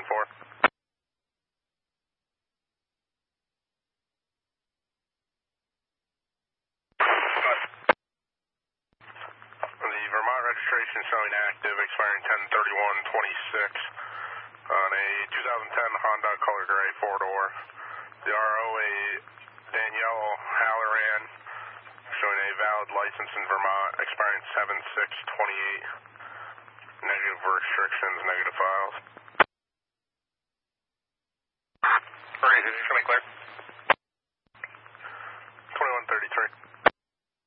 The Vermont registration showing active, expiring 10/31/26 on a 2010 Honda Color Gray 4-door. The RO a Danielle Halloran, showing a valid license in Vermont, expiring 7/6/28. Negative restrictions, negative files. Is this coming clear?